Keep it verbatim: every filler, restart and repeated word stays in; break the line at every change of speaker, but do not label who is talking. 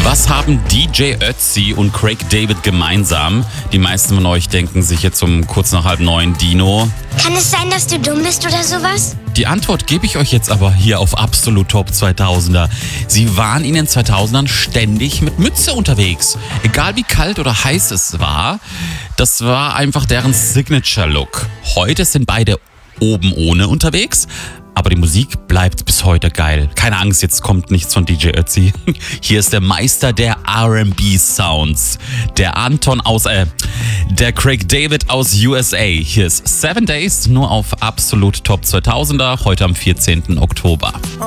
Was haben D J Ötzi und Craig David gemeinsam? Die meisten von euch denken sich jetzt um kurz nach halb neun Dino.
Kann es sein, dass du dumm bist oder sowas?
Die Antwort gebe ich euch jetzt aber hier auf Absolut Top zweitausender. Sie waren in den zweitausendern ständig mit Mütze unterwegs. Egal wie kalt oder heiß es war, das war einfach deren Signature-Look. Heute sind beide oben ohne unterwegs, aber die Musik bleibt bis heute geil. Keine Angst, jetzt kommt nichts von D J Ötzi. Hier ist der Meister der R and B-Sounds, der Anton aus, äh, der Craig David aus U S A. Hier ist Seven Days, nur auf Absolut Top zweitausender, heute am vierzehnten Oktober.